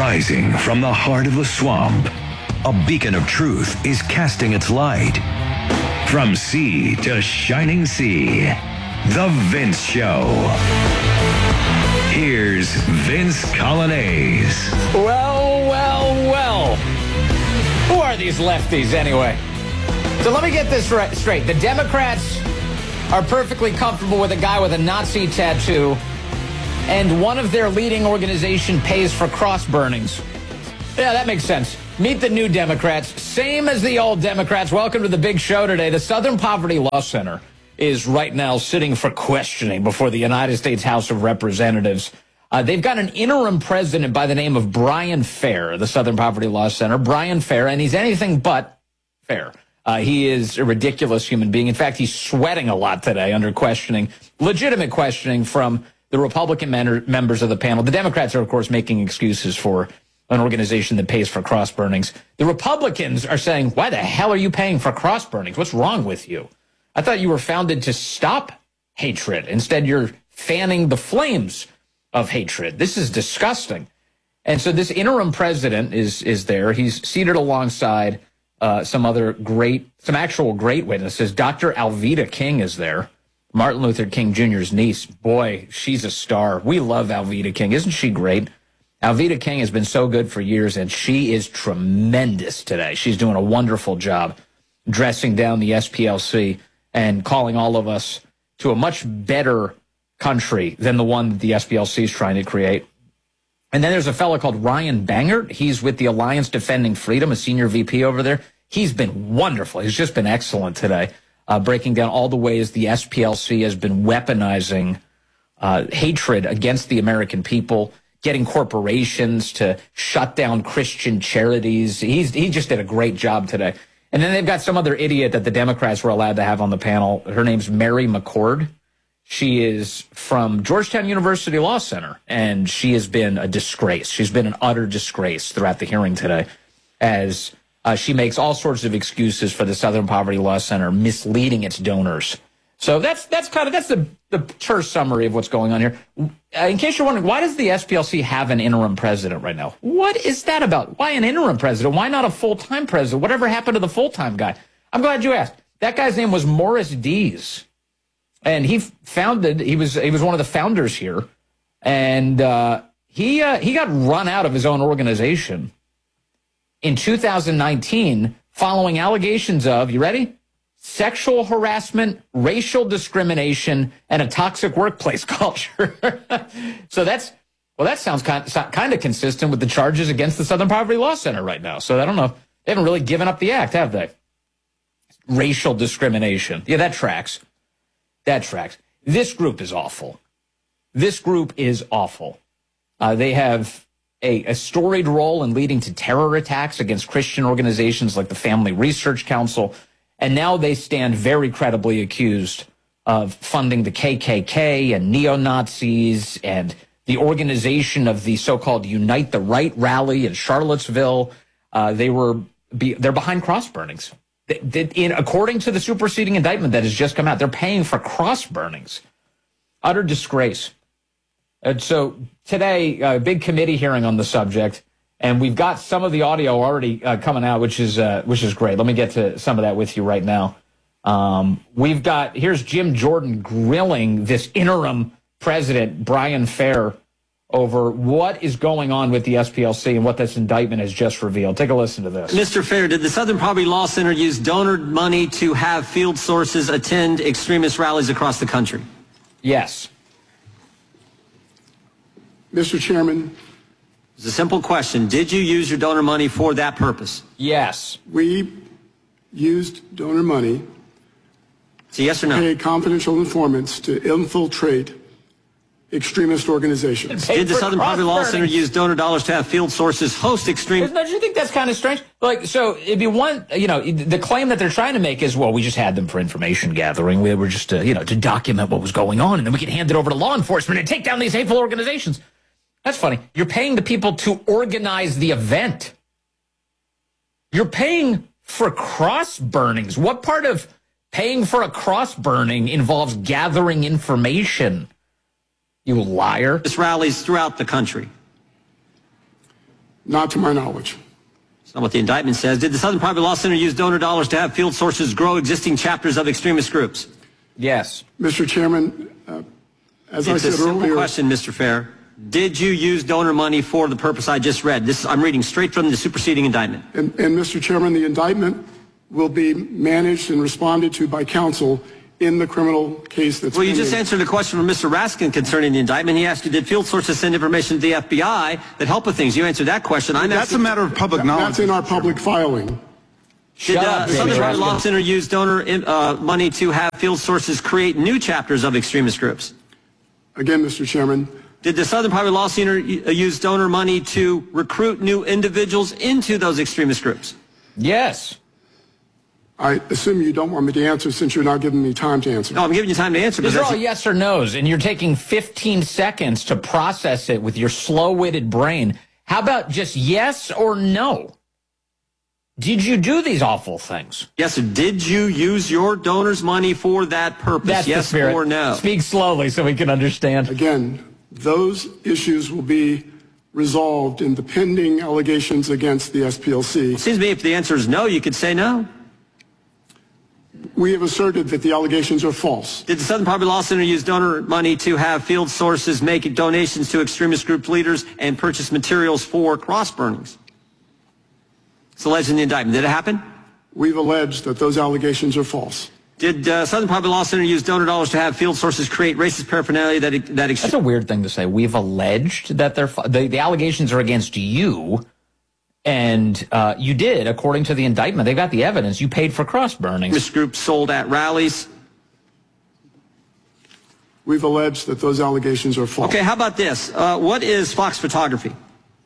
Rising from the heart of the swamp, a beacon of truth is casting its light. From sea to shining sea, The Vince Show. Here's Vince Coglianese. Well. Who are these lefties anyway? So let me get this straight. The Democrats are perfectly comfortable with a guy with a Nazi tattoo, and one of their leading organization pays for cross burnings. Yeah, that makes sense. Meet the new Democrats, same as the old Democrats. Welcome to the big show today. The Southern Poverty Law Center is right now sitting for questioning before the United States House of Representatives. They've got an interim president by the name of Brian Fair, the Southern Poverty Law Center. Brian Fair, and he's anything but fair. He is a ridiculous human being. In fact, he's sweating a lot today under questioning, legitimate questioning from the Republican members of the panel. The Democrats are, of course, making excuses for an organization that pays for cross burnings. The Republicans are saying, why the hell are you paying for cross burnings? What's wrong with you? I thought you were founded to stop hatred. Instead, you're fanning the flames of hatred. This is disgusting. And so this interim president is there. He's seated alongside some actual great witnesses. Dr. Alveda King is there. Martin Luther King Jr.'s niece. Boy, she's a star. We love Alveda King. Isn't she great? Alveda King has been so good for years, and she is tremendous today. She's doing a wonderful job dressing down the SPLC and calling all of us to a much better country than the one that the SPLC is trying to create. And then there's a fellow called Ryan Bangert. He's with the Alliance Defending Freedom, a senior VP over there. He's been wonderful. He's just been excellent today, breaking down all the ways the SPLC has been weaponizing hatred against the American people, getting corporations to shut down Christian charities. He just did a great job today. And then they've got some other idiot that the Democrats were allowed to have on the panel. Her name's Mary McCord. She is from Georgetown University Law Center, and she has been a disgrace. She's been an utter disgrace throughout the hearing today, as she makes all sorts of excuses for the Southern Poverty Law Center misleading its donors. So that's the terse summary of what's going on here. In case you're wondering, why does the SPLC have an interim president right now? What is that about? Why an interim president? Why not a full-time president? Whatever happened to the full-time guy? I'm glad you asked. That guy's name was Morris Dees, and he was one of the founders here, and he got run out of his own organization in 2019 following allegations of, you ready? Sexual harassment, racial discrimination, and a toxic workplace culture. So that sounds kind of consistent with the charges against the Southern Poverty Law Center right now. So I don't know. They haven't really given up the act, have they? Racial discrimination. Yeah, that tracks. That tracks. This group is awful. This group is awful. They have a storied role in leading to terror attacks against Christian organizations like the Family Research Council. And now they stand very credibly accused of funding the KKK and neo-Nazis and the organization of the so-called Unite the Right rally in Charlottesville. They're behind cross burnings. According to the superseding indictment that has just come out, they're paying for cross burnings. Utter disgrace. And so today, a big committee hearing on the subject. And we've got some of the audio already coming out, which is great. Let me get to some of that with you right now. Here's Jim Jordan grilling this interim president, Brian Fair, over what is going on with the SPLC and what this indictment has just revealed. Take a listen to this. Mr. Fair, did the Southern Poverty Law Center use donor money to have field sources attend extremist rallies across the country? Yes. Mr. Chairman. It's a simple question. Did you use your donor money for that purpose? Yes. We used donor money So yes or no? to pay confidential informants to infiltrate extremist organizations. Did the Southern Poverty Law Center use donor dollars to have field sources host extreme? Don't you think that's kind of strange? So if you want, the claim that they're trying to make is, well, we just had them for information gathering. We were just, to document what was going on, and then we can hand it over to law enforcement and take down these hateful organizations. That's funny. You're paying the people to organize the event. You're paying for cross burnings. What part of paying for a cross burning involves gathering information? You liar. Rallies throughout the country. Not to my knowledge. That's not what the indictment says. Did the Southern Poverty Law Center use donor dollars to have field sources grow existing chapters of extremist groups? Yes. Mr. Chairman, as I said It's a simple earlier, question, Mr. Fair. Did you use donor money for the purpose I just read? I'm reading straight from the superseding indictment. and Mr. Chairman, the indictment will be managed and responded to by counsel in the criminal case that's Well, you pending. just answered a question from Mr. Raskin concerning the indictment. He asked you, did field sources send information to the FBI that helped with things? You answered that question. That's a matter of public knowledge. That's in our public filing. Did up, Southern David Poverty Law Raskin. Center use donor money to have field sources create new chapters of extremist groups? Again, Mr. Chairman, Did the Southern Poverty Law Center use donor money to recruit new individuals into those extremist groups? Yes. I assume you don't want me to answer since you're not giving me time to answer. No, I'm giving you time to answer. These are Because all yes or no's, and you're taking 15 seconds to process it with your slow-witted brain. How about just yes or no? Did you do these awful things? yes, sir. Did you use your donors' money for that purpose? That's yes the spirit. or no? Speak slowly so we can understand. Again, those issues will be resolved in the pending allegations against the SPLC. Seems to me if the answer is no, you could say no. We have asserted that the allegations are false. Did the Southern Poverty Law Center use donor money to have field sources make donations to extremist group leaders and purchase materials for cross burnings? It's alleged in the indictment. Did it happen? We've alleged that those allegations are false. Did Southern Poverty Law Center use donor dollars to have field sources create racist paraphernalia that That's a weird thing to say. We've alleged that the allegations are against you, and you did, according to the indictment. They've got the evidence. You paid for cross burnings. extremist groups sold at rallies? We've alleged that those allegations are false. Okay, how about this? What is Fox Photography?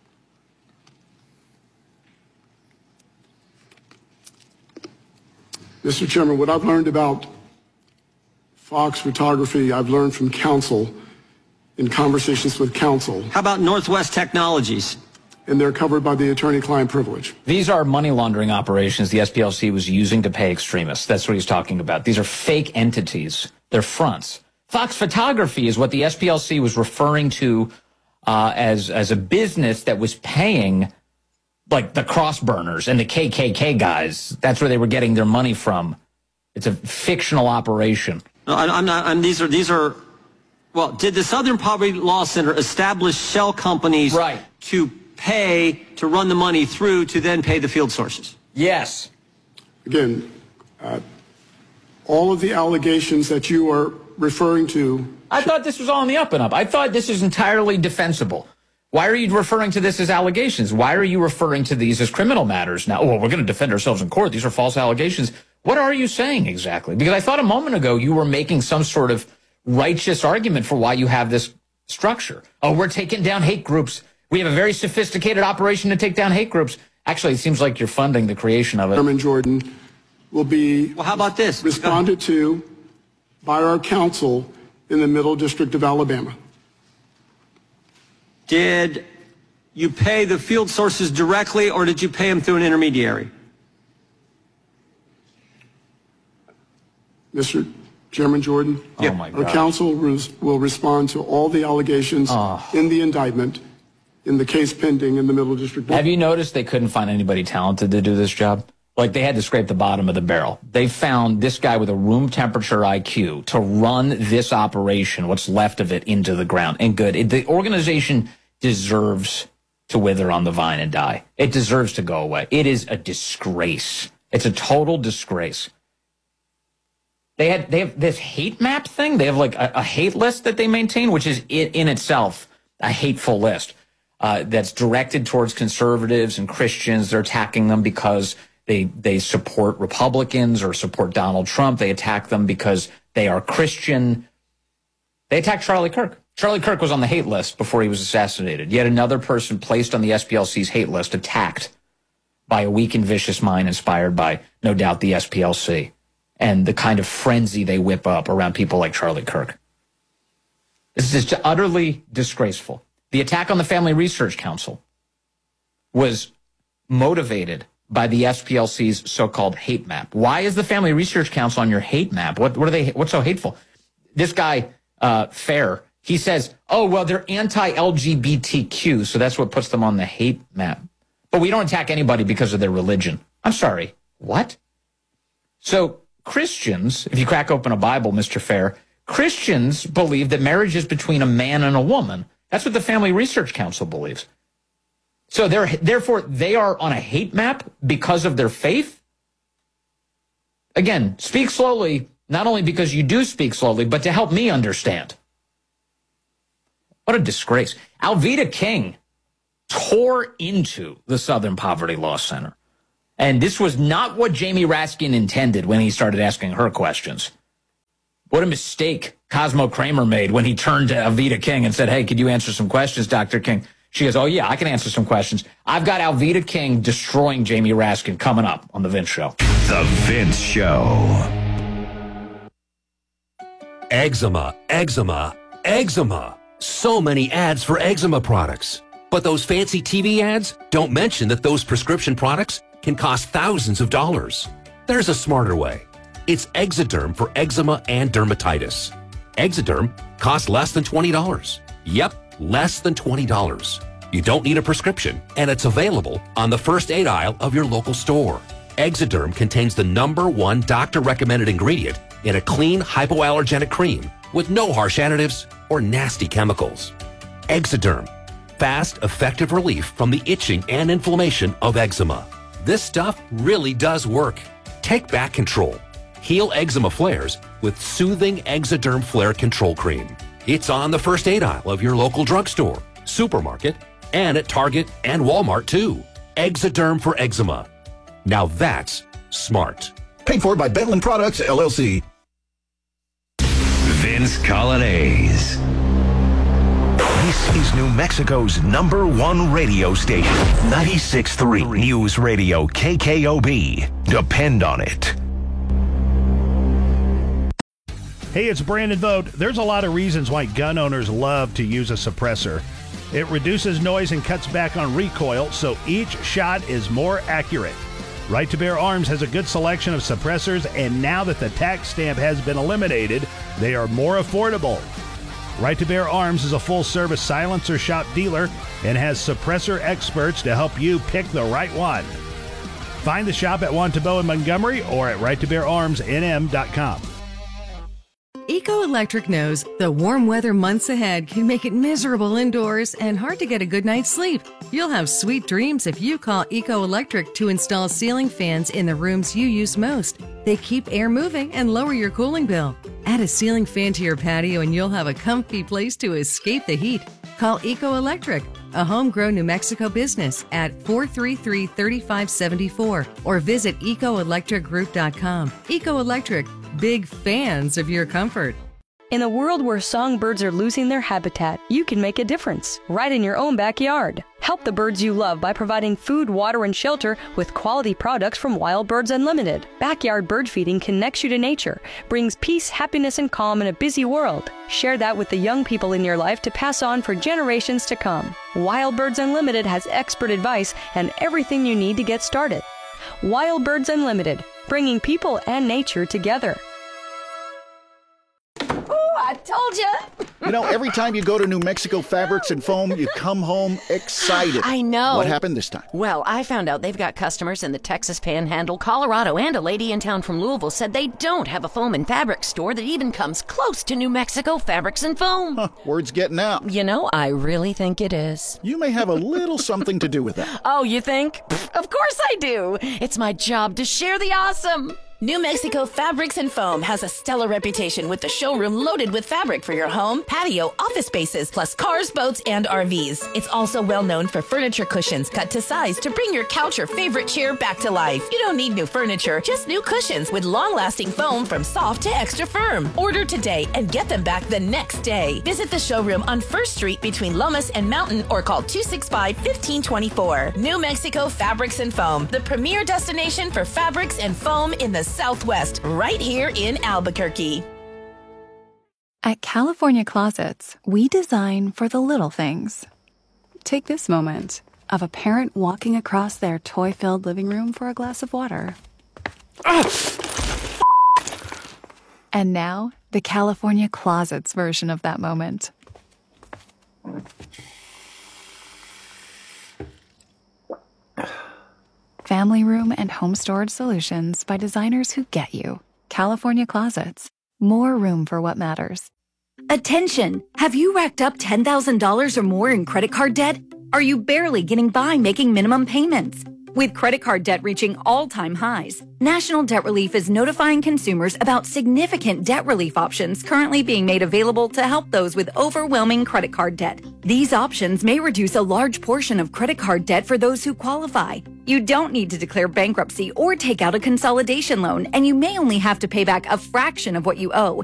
Mr. Chairman, what I've learned about Fox Photography, I've learned from counsel in conversations with counsel, How about Northwest Technologies? and they're covered by the attorney-client privilege. These are money laundering operations the SPLC was using to pay extremists. That's what he's talking about. These are fake entities. They're fronts. Fox Photography is what the SPLC was referring to as a business that was paying like the cross burners and the KKK guys. That's where they were getting their money from. It's a fictional operation. No, I'm not. These are. Well, did the Southern Poverty Law Center establish shell companies Right. to pay to run the money through to then pay the field sources? Yes. Again, all of the allegations that you are referring to, I thought this was all on the up and up. I thought this is entirely defensible. Why are you referring to this as allegations? Why are you referring to these as criminal matters now? Well, we're going to defend ourselves in court. These are false allegations. What are you saying exactly? Because I thought a moment ago you were making some sort of righteous argument for why you have this structure. Oh, we're taking down hate groups. We have a very sophisticated operation to take down hate groups. Actually, it seems like you're funding the creation of it. Chairman Jordan, will be Well, how about this? responded to by our counsel in the Middle District of Alabama. Did you pay the field sources directly, or did you pay them through an intermediary? Mr. Chairman Jordan, Oh, my our God. counsel will respond to all the allegations in the indictment in the case pending in the Middle District. Have you noticed they couldn't find anybody talented to do this job? Like, they had to scrape the bottom of the barrel. They found this guy with a room temperature IQ to run this operation, what's left of it, into the ground. And good. The organization deserves to wither on the vine and die. It deserves to go away. It is a disgrace. It's a total disgrace. They have this hate map thing. They have like a hate list that they maintain, which is in itself a hateful list that's directed towards conservatives and Christians. They're attacking them because they support Republicans or support Donald Trump. They attack them because they are Christian. They attacked Charlie Kirk. Charlie Kirk was on the hate list before he was assassinated. Yet another person placed on the SPLC's hate list, attacked by a weak and vicious mind inspired by, no doubt, the SPLC and the kind of frenzy they whip up around people like Charlie Kirk. This is just utterly disgraceful. The attack on the Family Research Council was motivated by the SPLC's so-called hate map. Why is the Family Research Council on your hate map? What's so hateful? This guy, Fair, He says, oh, well, they're anti-LGBTQ, so that's what puts them on the hate map. But we don't attack anybody because of their religion. I'm sorry, what? So Christians, if you crack open a Bible, Mr. Fair, Christians believe that marriage is between a man and a woman. That's what the Family Research Council believes. So therefore, they are on a hate map because of their faith? Again, speak slowly, not only because you do speak slowly, but to help me understand. What a disgrace. Alveda King tore into the Southern Poverty Law Center. And this was not what Jamie Raskin intended when he started asking her questions. What a mistake Cosmo Kramer made when he turned to Alveda King and said, hey, could you answer some questions, Dr. King? She goes, oh, yeah, I can answer some questions. I've got Alveda King destroying Jamie Raskin coming up on The Vince Show. The Vince Show. Eczema, eczema, eczema. So many ads for eczema products. But those fancy TV ads don't mention that those prescription products can cost thousands of dollars. There's a smarter way. It's Exoderm for eczema and dermatitis. Exoderm costs less than $20. Yep, less than $20. You don't need a prescription, and it's available on the first aid aisle of your local store. Exoderm contains the #1 doctor-recommended ingredient in a clean, hypoallergenic cream with no harsh additives or nasty chemicals. Exoderm. Fast, effective relief from the itching and inflammation of eczema. This stuff really does work. Take back control. Heal eczema flares with soothing Exoderm Flare Control Cream. It's on the first aid aisle of your local drugstore, supermarket, and at Target and Walmart too. Exoderm for eczema. Now that's smart. Paid for by Bentland Products, LLC. Vince Colonnese. This is New Mexico's #1 radio station, 96.3 News Radio KKOB. Depend on it. Hey, it's Brandon Vogt. There's a lot of reasons why gun owners love to use a suppressor. It reduces noise and cuts back on recoil, so each shot is more accurate. Right to Bear Arms has a good selection of suppressors, and now that the tax stamp has been eliminated, they are more affordable. Right to Bear Arms is a full-service silencer shop dealer and has suppressor experts to help you pick the right one. Find the shop at Wantabo in Montgomery or at righttobeararmsnm.com. Eco Electric knows the warm weather months ahead can make it miserable indoors and hard to get a good night's sleep. You'll have sweet dreams if you call Eco Electric to install ceiling fans in the rooms you use most. They keep air moving and lower your cooling bill. Add a ceiling fan to your patio and you'll have a comfy place to escape the heat. Call Eco Electric, a homegrown New Mexico business, at 433-3574 or visit ecoelectricgroup.com. Eco Electric, big fans of your comfort. In a world where songbirds are losing their habitat, you can make a difference right in your own backyard. Help the birds you love by providing food, water, and shelter with quality products from Wild Birds Unlimited. Backyard bird feeding connects you to nature, brings peace, happiness, and calm in a busy world. Share that with the young people in your life to pass on for generations to come. Wild Birds Unlimited has expert advice and everything you need to get started. Wild Birds Unlimited, bringing people and nature together. I told you. You know, every time you go to New Mexico Fabrics and Foam, you come home excited. I know. What happened this time? Well, I found out they've got customers in the Texas Panhandle, Colorado, and a lady in town from Louisville said they don't have a foam and fabric store that even comes close to New Mexico Fabrics and Foam. Huh, word's getting out. You know, I really think it is. You may have a little something to do with that. Oh, you think? Of course I do. It's my job to share the awesome. New Mexico Fabrics and Foam has a stellar reputation with the showroom loaded with fabric for your home, patio, office spaces, plus cars, boats, and RVs. It's also well known for furniture cushions cut to size to bring your couch or favorite chair back to life. You don't need new furniture, just new cushions with long-lasting foam from soft to extra firm. Order today and get them back the next day. Visit the showroom on 1st Street between Lomas and Mountain or call 265-1524. New Mexico Fabrics and Foam, the premier destination for fabrics and foam in the Southwest, right here in Albuquerque. At California Closets, we design for the little things. Take this moment of a parent walking across their toy-filled living room for a glass of water. And now, the California Closets version of that moment. Family room and home storage solutions by designers who get you. California Closets. More room for what matters. Attention! Have you racked up $10,000 or more in credit card debt? Are you barely getting by making minimum payments? With credit card debt reaching all-time highs, National Debt Relief is notifying consumers about significant debt relief options currently being made available to help those with overwhelming credit card debt. These options may reduce a large portion of credit card debt for those who qualify. You don't need to declare bankruptcy or take out a consolidation loan, and you may only have to pay back a fraction of what you owe.